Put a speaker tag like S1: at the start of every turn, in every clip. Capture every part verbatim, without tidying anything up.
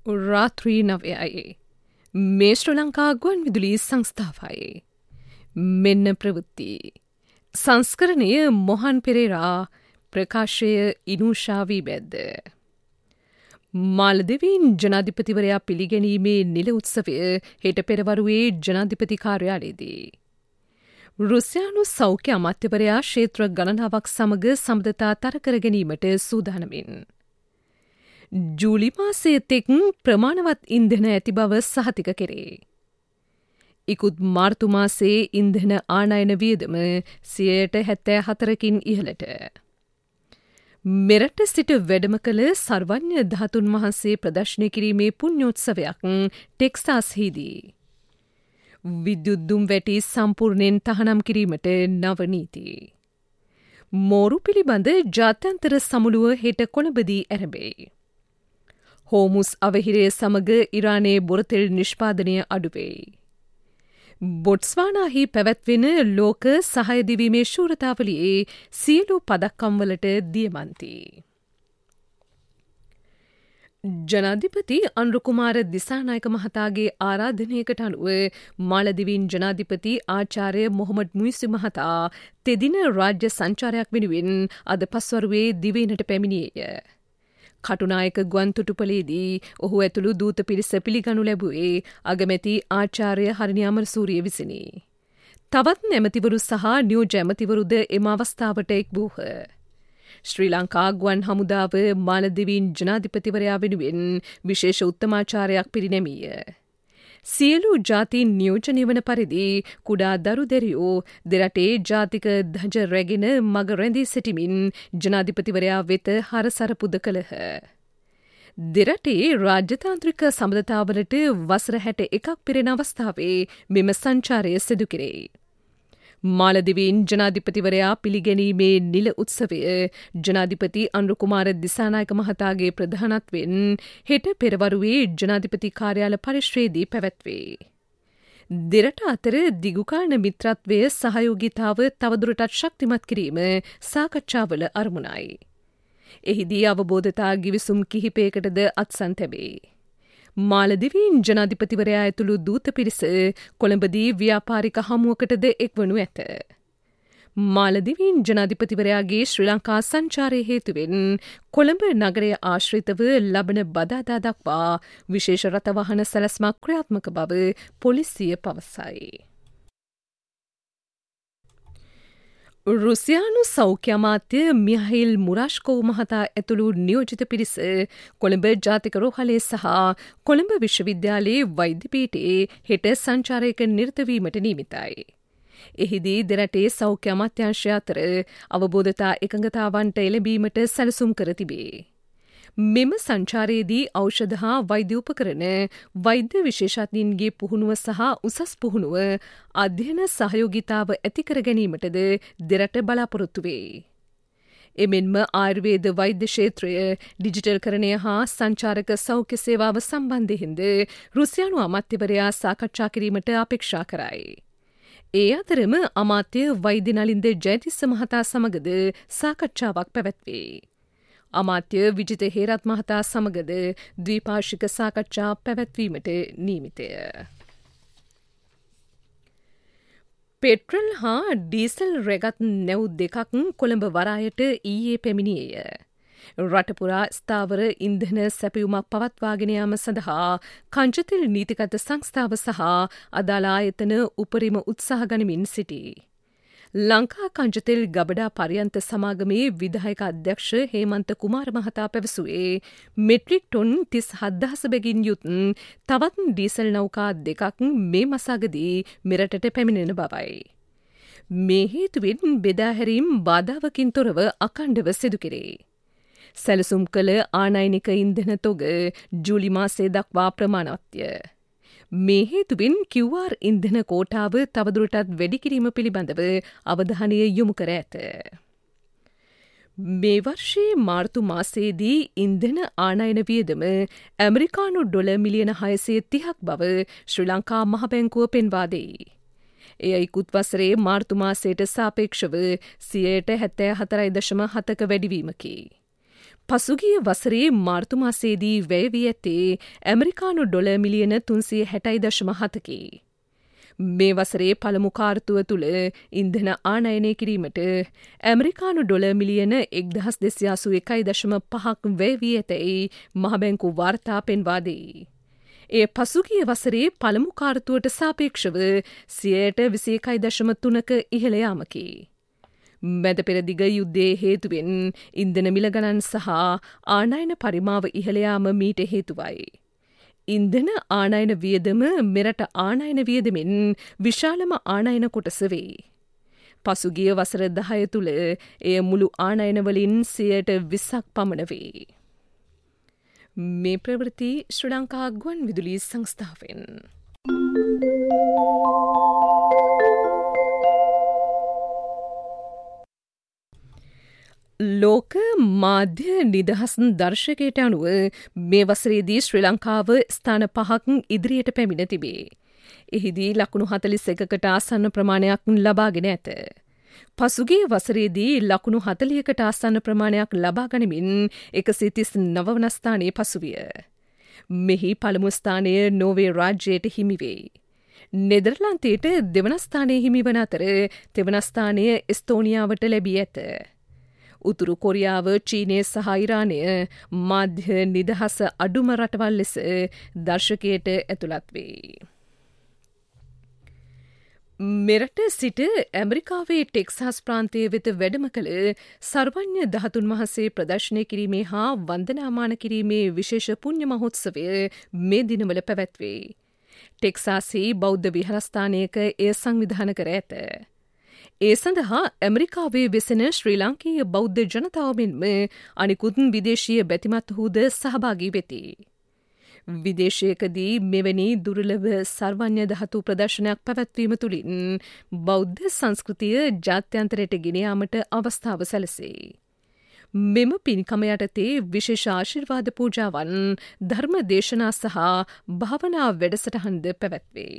S1: රාත්‍රී නවයයි. මේ ශ්‍රී ලංකා ගුවන් විදුලි සංස්ථාවයි. මෙන්න ප්‍රවෘත්ති. සංස්කරණය මොහන් පෙරේරා ප්‍රකාශය ඉනුෂාවී බැද්ද. මාලදිවයින් ජනාධිපතිවරයා පිළිගැනීමේ නිල උත්සවය හෙට පෙරවරුවේ ජනාධිපති කාර්යාලයේදී. රුසියානු සෞඛ්‍ය අමාත්‍යවරයා ක්ෂේත්‍ර ගණනාවක් සමග සම්බන්ධතා තර කර ගැනීමට සූදානමින්. ජූලි මාසයේ තෙක් ප්‍රමාණවත් ඉන්ධන ඇති බව සහතික කෙරේ. ඉකුත් මාර්තු මාසයේ ඉන්ධන ආනයන වියදම සියයට හැත්තෑ හතරකින් ඉහළට. මෙරට සිට වැඩම කළ සර්වඥ ධාතුන් වහන්සේ ප්‍රදර්ශනය කිරීමේ පුණ්‍යෝත්සවයක් ටෙක්සාස්හිදී. විද්‍යුත් දුම් වැටි සම්පූර්ණයෙන් තහනම් කිරීමට නව නීති. මෝරු පිළිබඳ ජාත්‍යන්තර සමුළුව හෙට කොළඹදී ඇරඹේ. හෝමුස් අවහිරය සමග ඉරානයේ බොරතෙල් නිෂ්පාදනය අඩුවෙයි. බොට්ස්වානාහි පැවැත්වෙන ලෝක සහයදිවීමේ ශූරතාවලියේ සියලු පදක්කම්වලට දියමන්ති. ජනාධිපති අනුරකුමාර දිසානායක මහතාගේ ආරාධනයකට අනුව මාලදිවයින් ජනාධිපති ආචාර්ය මොහොමඩ් මුයිසි මහතා තෙදින රාජ්‍ය සංචාරයක් වෙනුවෙන් අද පස්වරුවේ දිවයිනට පැමිණියේය. කටුනායක ගුවන් තොටුපළේදී ඔහු ඇතුළු දූත පිරිස පිළිගනු ලැබුවේ අගමැති ආචාර්ය හරිනි අමරසූරිය විසිනි. තවත් ඇමතිවරු සහ නියෝජ්‍ය ඇමතිවරුද එම අවස්ථාවට එක් වූහ. ශ්‍රී ලංකා ගුවන් හමුදාව මාලදිවයින් ජනාධිපතිවරයා වෙනුවෙන් විශේෂ උත්තමාචාරයක් පිරිනැමීය. සියලු ජාතීන් නියෝජනය වන පරිදි කුඩා දරු දැරියෝ දෙරටේ ජාතික ධජ රැගෙන මග රැඳී සිටිමින් ජනාධිපතිවරයා වෙත හරසර පුද කළහ. දෙරටේ රාජ්‍යතාන්ත්‍රික සම්බන්ධතාවලට වසර හැට එකක් පිරෙන අවස්ථාවේ මෙම සංචාරය සිදු කෙරේ. මාලදිවයින් ජනාධිපතිවරයා පිළිගැනීමේ නිල උත්සවය ජනාධිපති අනුරකුමාර දිසානායක මහතාගේ ප්‍රධානත්වෙන් හෙට පෙරවරුවේ ජනාධිපති කාර්යාල පරිශ්‍රයේදී පැවැත්වේ. දෙරට අතර දිගුකාලන මිත්‍රත්වය සහයෝගිතාව තවදුරටත් ශක්තිමත් කිරීම සාකච්ඡාවල අරමුණයි. එහිදී අවබෝධතා ගිවිසුම් කිහිපයකටද අත්සන් තැබේ. මාලදිවයින් ජනාධිපතිවරයා ඇතුළු දූත පිරිස කොළඹදී ව්‍යාපාරික හමුවකටද එක්වනු ඇත. මාලදිවයින් ජනාධිපතිවරයාගේ ශ්‍රී ලංකා සංචාරය හේතුවෙන් කොළඹ නගරය ආශ්‍රිතව ලබන බදාදා දක්වා විශේෂ රථවාහන සැලැස්මක් ක්‍රියාත්මක බව පොලිසිය පවසයි. රුසියානු සෞඛ්‍ය අමාත්‍ය මිහයිල් මුරාෂ්කෝව් මහතා ඇතුළු නියෝජිත පිරිස කොළඹ ජාතික රෝහලේ සහ කොළඹ විශ්වවිද්‍යාලයේ වෛද්‍ය පීඨයේ හෙට සංචාරයක නිරතවීමට නියමිතයි. එහිදී දෙරටේ සෞඛ්‍ය අමාත්‍යාංශය අතර අවබෝධතා එකඟතාවන්ට එළඹීමට සැලසුම් කර තිබේ. මෙම සංචාරයේදී ඖෂධ හා වෛද්‍ය උපකරණ වෛද්‍ය විශේෂඥයින්ගේ පුහුණුව සහ උසස් පුහුණුව අධ්‍යයන සහයෝගිතාව ඇති කර ගැනීමටද දෙරට බලාපොරොත්තු වේ. එමෙන්ම ආයුර්වේද වෛද්‍ය ක්ෂේත්‍රය ඩිජිටල්කරණය හා සංචාරක සෞඛ්‍ය සේවාව සම්බන්ධයෙන්ද රුසියානු අමාත්‍යවරයා සාකච්ඡා කිරීමට අපේක්ෂා කරයි. ඒ අතරම අමාත්‍ය වෛද්‍ය නලින්ද ජයතිස්ස මහතා සමගද සාකච්ඡාවක් පැවැත්වේ. අමාත්‍ය විජිත හේරත් මහතා සමගද ද්විපාර්ශ්වික සාකච්ඡා පැවැත්වීමට නියමිතය. පෙට්‍රල් හා ඩීසල් රැගත් නැව් දෙකක් කොළඹ වරායට ඊයේ පැමිණියේය. රටපුරා ස්ථාවර ඉන්ධන සැපයුමක් පවත්වාගෙන යාම සඳහා කංචතෙල් නීතිගත සංස්ථාව සහ අදාළ ආයතන උපරිම උත්සාහ ගනිමින් සිටී. ලංකා කංචතෙල් ගබඩා පරියන්ත සමාගමේ විධායක අධ්‍යක්ෂ හේමන්ත කුමාර මහතා පැවසුවේ මෙට්‍රික් ටොන් තිස් හත්දහස බැගින් යුත් තවත් ඩීසල් නෞකා දෙකක් මේ මසාගදී මෙරටට පැමිණෙන බවයි. මේ හේතුවෙන් බෙදාහැරීම් බාධාවකින් තොරව අඛණ්ඩව සිදු කෙරේ. සැලසුම් කළ ආනයනික ඉන්ධන තොග ජූලි මාසයේ දක්වා ප්‍රමාණවත්ය. මේ හේතුවෙන් කිව් ආර් ඉන්ධන කෝටාව තවදුරටත් වැඩි කිරීම පිළිබඳව අවධානය යොමු කර ඇත. මේ වර්ෂයේ මාර්තු මාසයේදී ඉන්ධන ආනයන වියදම ඇමරිකානු ඩොලර් මිලියන හයසිය තිහක් බව ශ්‍රී ලංකා මහ බැංකුව පෙන්වා දෙයි. එය ඉකුත් වසරේ මාර්තු මාසයට සාපේක්ෂව සියයට හැත්තෑ හතරයි දශම හතක වැඩිවීමකි. පසුගිය වසරේ මාර්තු මාසයේදී වැය වී ඇත්තේ ඇමරිකානු ඩොලර් මිලියන තුන්සිය හැටයි දශම හතකි. මේ වසරේ පළමු කාර්තුව තුළ ඉන්ධන ආනයනය කිරීමට ඇමරිකානු ඩොලර් මිලියන එක්දහස් දෙසිය අසූ එකයි දශම පහක් වැය වී ඇතැයි මහබැංකු වාර්තා පෙන්වා දෙයි. එය පසුගිය වසරේ පළමු කාර්තුවට සාපේක්ෂව සියයට විසි එකයි දශම තුනක ඉහළ යාමකි. මැද පෙරදිග යුද්ධයේ හේතුවෙන් ඉන්ධන මිල ගණන් සහ ආනයන පරිමාව ඉහළ යාම මීට හේතුවයි. ඉන්ධන ආනයන වියදම මෙරට ආනයන වියදමෙන් විශාලම ආනයන කොටස වේ. පසුගිය වසර දහය තුළ එය මුළු ආනයනවලින් සියයට විස්සක් පමණ වේ. මේ ප්‍රවෘත්ති ශ්‍රී ලංකා ගුවන් විදුලි සංස්ථාවෙන්. ලෝක මාධ්‍ය නිදහස් දර්ශකයට අනුව මේ වසරේදී ශ්‍රී ලංකාව ස්ථාන පහක් ඉදිරියට පැමිණ තිබේ. එහිදී ලකුණු හතළිස් එකකට ආසන්න ප්‍රමාණයක් ලබාගෙන ඇත. පසුගිය වසරේදී ලකුණු හතළිහකට ආසන්න ප්‍රමාණයක් ලබා ගනිමින් එකසිය තිස් නව වන ස්ථානයේ පසුවිය. මෙහි පළමු ස්ථානය නෝර්වේ රාජ්‍යයට හිමි වේ. නෙදර්ලන්තයට දෙවන ස්ථානය හිමි වන අතර තෙවන ස්ථානය එස්තෝනියාවට ලැබී ඇත. උතුරු කොරියාව, චීනය සහ ඉරානය මාධ්‍ය නිදහස අඩුම රටවල් ලෙස දර්ශකයට ඇතුළත් වේ. මෙරට සිට ඇමරිකාවේ ටෙක්සාස් ප්‍රාන්තයේ වෙත වැඩම කළ සර්වඥ ධාතුන් වහන්සේ ප්‍රදර්ශනය කිරීමේ හා වන්දනාමාන කිරීමේ විශේෂ පුණ්‍ය මහෝත්සවය මේ දිනවල පැවැත්වේ. ටෙක්සාසී බෞද්ධ විහාරස්ථානයක එය සංවිධාන කර ඇත. ඒ සඳහා ඇමරිකාවේ වෙසෙන ශ්‍රී ලාංකීය බෞද්ධ ජනතාව මෙන්ම අනිකුත් විදේශීය බැතිමත්හුද සහභාගී වෙති. විදේශයකදී මෙවැනි දුර්ලභ සර්වඥ ධාතු ප්‍රදර්ශනයක් පැවැත්වීම තුළින් බෞද්ධ සංස්කෘතිය ජාත්‍යන්තරයට ගෙන යාමට අවස්ථාව සැලසේ. මෙම පින්කම යටතේ විශේෂ ආශිර්වාද පූජාවන්, ධර්ම දේශනා සහ භාවනා වැඩසටහන්ද පැවැත්වේ.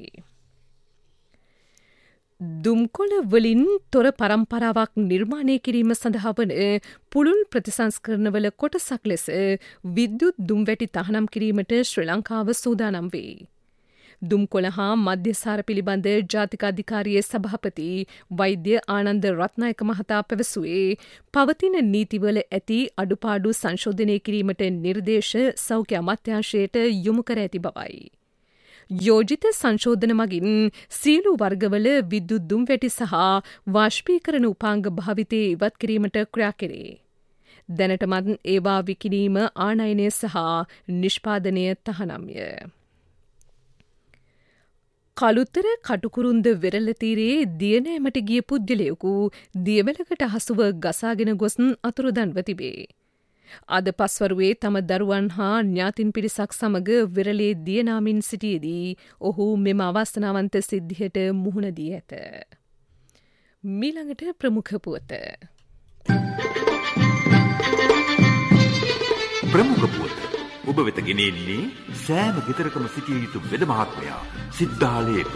S1: දුම්කොළ වලින් තොර පරම්පරාවක් නිර්මාණය කිරීම සඳහා වන පුළුල් ප්‍රතිසංස්කරණවල කොටසක් ලෙස විද්‍යුත් දුම්වැටි තහනම් කිරීමට ශ්‍රී ලංකාව සූදානම් වේ. දුම්කොළ හා මධ්‍යසාර පිළිබඳ ජාතික අධිකාරියේ සභාපති වෛද්‍ය ආනන්ද රත්නායක මහතා පැවසුවේ පවතින නීතිවල ඇති අඩුපාඩු සංශෝධනය කිරීමට නිර්දේශ සෞඛ්‍ය අමාත්‍යාංශයට යොමු කර ඇති බවයි. යෝජිත සංශෝධන මගින් සීලු වර්ගවල විද්‍යුත් දුම්වැටි සහ වාෂ්පීකරණ උපාංග භාවිතය ඉවත් කිරීමට ක්‍රියා කෙරේ. දැනටමත් ඒවා විකිණීම, ආනයනය සහ නිෂ්පාදනය තහනම්ය. කළුතර කටුකුරුන්ද වෙරළ තීරයේ දියනෑමට ගිය පුද්ගලයෙකු දියවැලකට හසුව ගසාගෙන ගොස් අතුරුදන්ව තිබේ. අද පස්වරුවේ තම දරුවන් හා ඥාතින් පිරිසක් සමග වෙරළේ දියනාමින් සිටියේදී ඔහු මෙම අවස්ථනාවන්ත සිද්ධියට මුහුණ දී ඇත. මීළඟට ප්‍රමුඛ පුවත.
S2: ප්‍රමුඛ පුවත ඔබ වෙත ගෙනෙන්නේ සෑම ගෙදරකම සිටිය යුතු වෙද මහත්මයා සිද්ධාලේප.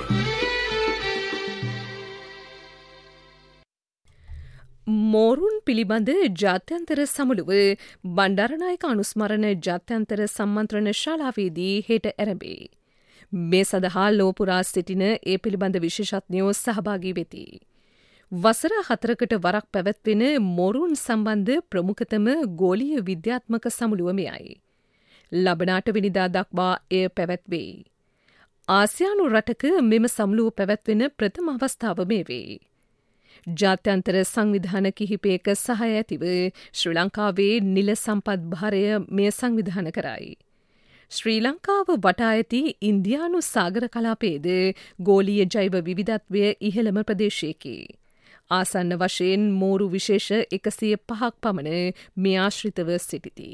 S1: මෝරුන් පිළිබඳ ජාත්‍යන්තර සමුළුව බණ්ඩාරනායක අනුස්මරණ ජාත්‍යන්තර සම්මන්ත්‍රණ ශාලාවේදී හෙට ඇරඹේ. මේ සඳහා ලෝපුරා සිටින ඒ පිළිබඳ විශේෂඥයෝ සහභාගී වෙති. වසර හතරකට වරක් පැවැත්වෙන මෝරුන් සම්බන්ධ ප්‍රමුඛතම ගෝලීය විද්‍යාත්මක සමුළුව මෙයයි. ලබන අටවෙනිදා දක්වා එය පැවැත්වේ. ආසියානු රටක මෙම සමුළුව පැවැත්වෙන ප්‍රථම අවස්ථාව මේ වේ. ජාත්‍යන්තර සංවිධාන කිහිපයක සහය ඇතිව ශ්‍රී ලංකාවේ නිල සම්පත් භාරය මෙය සංවිධාන කරයි. ශ්‍රී ලංකාව වටා ඇති ඉන්දියානු සාගර කලාපයේද ගෝලීය ජෛව විවිධත්වය ඉහළම ප්‍රදේශයකි. ආසන්න වශයෙන් මෝරු විශේෂ එකසිය පහක් පමණ මේ ආශ්‍රිතව සිටිති.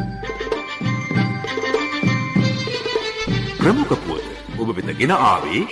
S2: ප්‍රමුඛ පුවත ඔබ වෙත ගෙන ආවේ